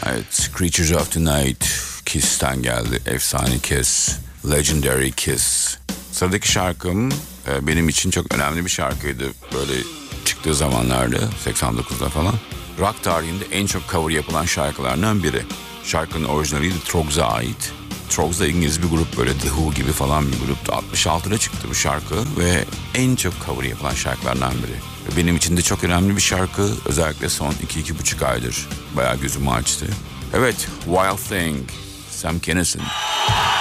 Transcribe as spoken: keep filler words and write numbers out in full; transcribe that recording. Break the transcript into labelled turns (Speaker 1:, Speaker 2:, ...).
Speaker 1: Evet, Creatures of the Night Kiss'ten geldi. Efsane Kiss, Legendary Kiss. Sıradaki şarkım e, benim için çok önemli bir şarkıydı. Böyle çıktığı zamanlarda seksen dokuzda falan. Rock tarihinde en çok cover yapılan şarkılardan biri. Şarkının orijinali de Trogs'a ait. Trogs da İngiliz bir grup, böyle The Who gibi falan bir gruptu. altmış altıda çıktı bu şarkı ve en çok cover yapılan şarkılardan biri. Benim için de çok önemli bir şarkı. Özellikle son iki iki buçuk aydır bayağı gözümü açtı. Evet, Wild Thing, Sam Kinison.